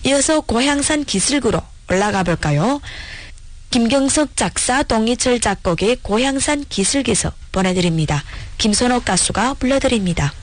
이어서 고향산 기슭으로 올라가 볼까요? 김경석 작사 동희철 작곡의 고향산 기슭에서 보내드립니다. 김선옥 가수가 불러드립니다.